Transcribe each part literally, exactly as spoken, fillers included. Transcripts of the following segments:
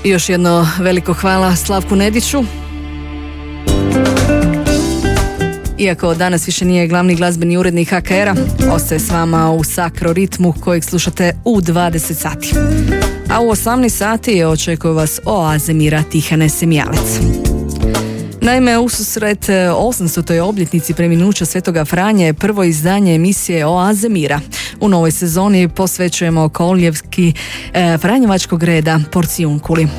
Još jedno veliko hvala Slavku Nediću. Iako danas više nije glavni glazbeni urednik H K R-a, ostaje s vama u sakro ritmu kojeg slušate u dvadeset sati. A u osamnaest sati očekuje vas Oaze mira Tihane Semijalec. Naime, ususret osamstotoj obljetnici preminuća Svetoga Franje je prvo izdanje emisije Oaze mira. U novoj sezoni posvećujemo koljevski e, Franjevačkog reda Porcijunkuli. E,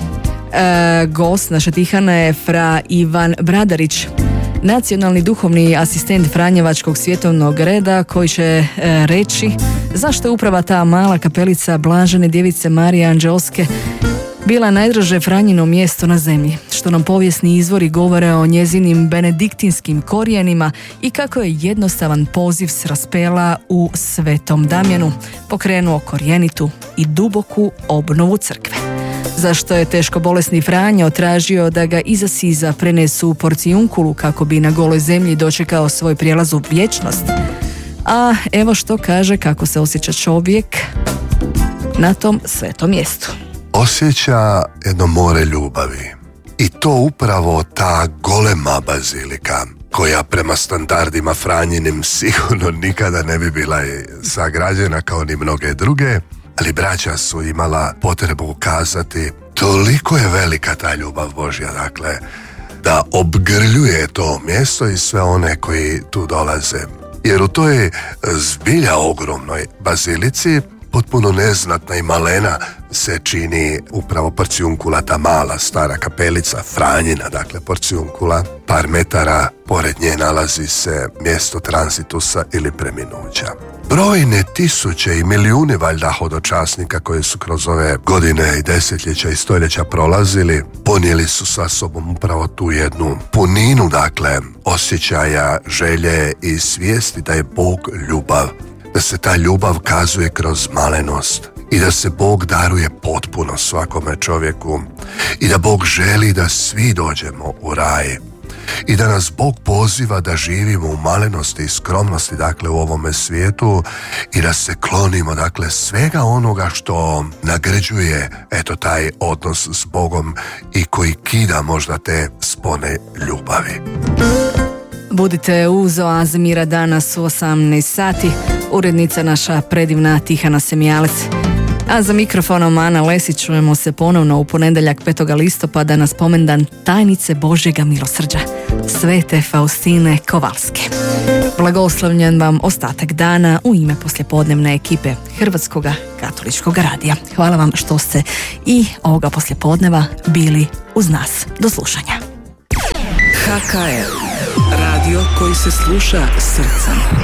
gost naše Tihane je fra Ivan Bradarić, nacionalni duhovni asistent Franjevačkog svjetovnog reda, koji će e, reći zašto je upravo ta mala kapelica Blažene djevice Marije Anđeoske bila najdraže Franjino mjesto na zemlji, što nam povijesni izvori govore o njezinim benediktinskim korijenima i kako je jednostavan poziv s Raspela u Svetom Damjanu pokrenuo korjenitu i duboku obnovu crkve. Zašto je teško bolesni Franjo tražio da ga iza Siza prenesu u Porcijunkulu kako bi na goloj zemlji dočekao svoj prijelaz u vječnost? A evo što kaže kako se osjeća čovjek na tom svetom mjestu. Osjeća jedno more ljubavi. I to upravo ta golema bazilika, koja prema standardima Franjinim sigurno nikada ne bi bila sagrađena kao ni mnoge druge, ali braća su imala potrebu ukazati, toliko je velika ta ljubav Božja, dakle, da obgrljuje to mjesto i sve one koji tu dolaze. Jer u toj zbilja ogromnoj bazilici potpuno neznatna i malena se čini upravo Porcijunkula, ta mala stara kapelica Franjina, dakle Porcijunkula. Par metara pored nje nalazi se mjesto tranzitusa ili preminuća. Brojne tisuće i milijuni valjda hodočasnika koji su kroz ove godine i desetljeća i stoljeća prolazili, ponijeli su sa sobom upravo tu jednu puninu, dakle, osjećaja, želje i svijesti da je Bog ljubav, da se ta ljubav kazuje kroz malenost i da se Bog daruje potpuno svakome čovjeku i da Bog želi da svi dođemo u raj i da nas Bog poziva da živimo u malenosti i skromnosti, dakle, u ovome svijetu, i da se klonimo, dakle, svega onoga što nagrđuje eto taj odnos s Bogom i koji kida možda te spone ljubavi. Budite uz Oaze mira danas u osamnaest sati. Urednica naša predivna Tihana Semijalec. A za mikrofonom Ana Lesić čujemo se ponovno u ponedjeljak petog listopada na spomendan tajnice Božjega milosrđa, Svete Faustine Kovalske. Blagoslovljen vam ostatak dana u ime poslijepodnevne ekipe Hrvatskoga katoličkog radija. Hvala vam što ste i ovoga poslijepodneva bili uz nas. Do slušanja. H K R, radio koji se sluša srcem.